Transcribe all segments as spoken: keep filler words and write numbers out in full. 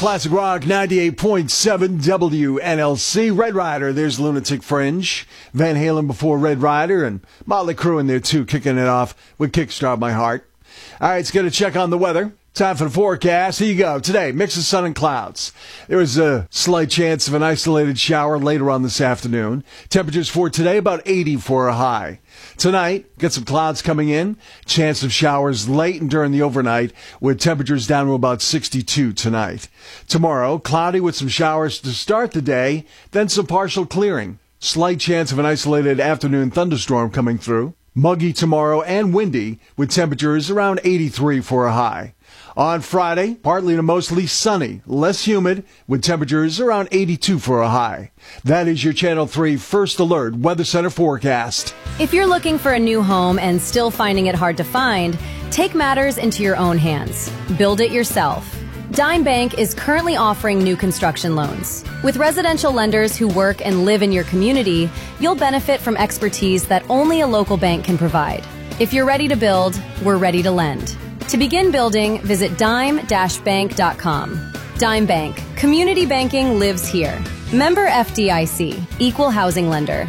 Classic Rock ninety-eight point seven W N L C. Red Rider, there's Lunatic Fringe. Van Halen before Red Rider, and Motley Crue in there too, kicking it off with Kickstart My Heart. All right, let's get a check on the weather. Time for the forecast. Here you go. Today, mix of sun and clouds. There is a slight chance of an isolated shower later on this afternoon. Temperatures for today, about eighty for a high. Tonight, get some clouds coming in. Chance of showers late and during the overnight, with temperatures down to about sixty-two tonight. Tomorrow, cloudy with some showers to start the day, then some partial clearing. Slight chance of an isolated afternoon thunderstorm coming through. Muggy tomorrow and windy, with temperatures around eighty-three for a high. On Friday, partly to mostly sunny, less humid, with temperatures around eighty-two for a high. That is your Channel three First Alert Weather Center forecast. If you're looking for a new home and still finding it hard to find, take matters into your own hands. Build it yourself. Dime Bank is currently offering new construction loans. With residential lenders who work and live in your community, you'll benefit from expertise that only a local bank can provide. If you're ready to build, we're ready to lend. To begin building, visit dime dash bank dot com. Dime Bank. Community banking lives here. Member F D I C. Equal housing lender.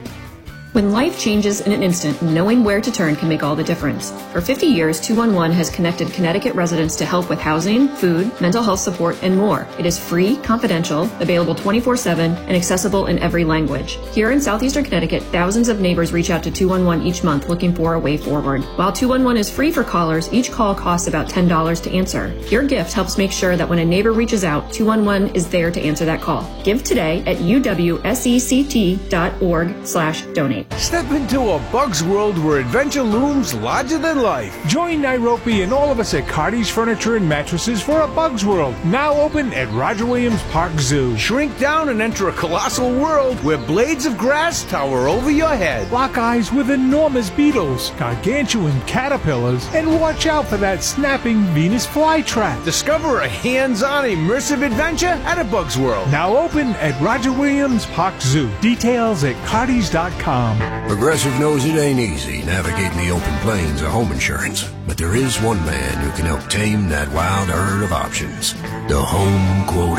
When life changes in an instant, knowing where to turn can make all the difference. For fifty years, two one one has connected Connecticut residents to help with housing, food, mental health support, and more. It is free, confidential, available twenty-four seven, and accessible in every language. Here in southeastern Connecticut, thousands of neighbors reach out to two one one each month looking for a way forward. While two one one is free for callers, each call costs about ten dollars to answer. Your gift helps make sure that when a neighbor reaches out, two one one is there to answer that call. Give today at u w sect dot org slash donate. Step into a Bug's world where adventure looms larger than life. Join Nairobi and all of us at Cardi's Furniture and Mattresses for a Bug's World, now open at Roger Williams Park Zoo. Shrink down and enter a colossal world where blades of grass tower over your head. Lock eyes with enormous beetles, gargantuan caterpillars, and watch out for that snapping Venus flytrap. Discover a hands-on immersive adventure at a Bug's World. Now open at Roger Williams Park Zoo. Details at cardis dot com. Progressive knows it ain't easy navigating the open plains of home insurance, but there is one man who can help tame that wild herd of options. The Home Quote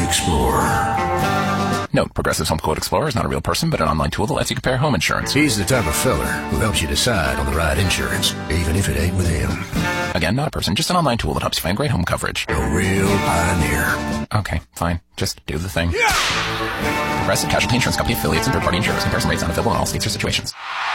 Explorer. Note, Progressive's Home Quote Explorer is not a real person, but an online tool that lets you compare home insurance. He's the type of feller who helps you decide on the right insurance, even if it ain't with him. Again, not a person, just an online tool that helps you find great home coverage. A real pioneer. Okay, fine. Just do the thing. Yeah! Progressive Casualty Insurance Company affiliates and third-party insurers. Comparison rates not available in all states or situations.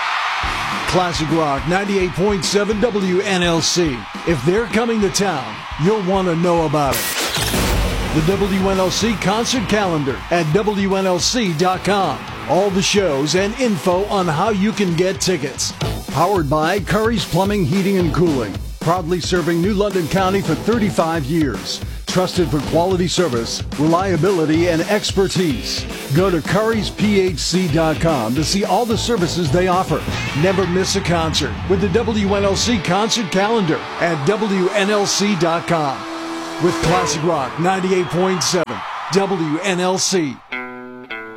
Classic Rock ninety-eight point seven W N L C. If they're coming to town, you'll want to know about it. The W N L C concert calendar at W N L C dot com. All the shows and info on how you can get tickets. Powered by Curry's Plumbing, Heating, and Cooling. Proudly serving New London County for thirty-five years. Trusted for quality service, reliability, and expertise. Go to currys p h c dot com to see all the services they offer. Never miss a concert with the W N L C concert calendar at W N L C dot com. With Classic Rock ninety-eight point seven W N L C.